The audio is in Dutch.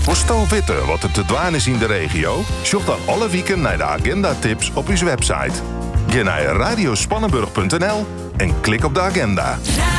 Voor weten wat er te doen is in de regio? Zoek dan alle weken naar de agenda-tips op uw website. Ga naar radiospannenburg.nl en klik op de agenda.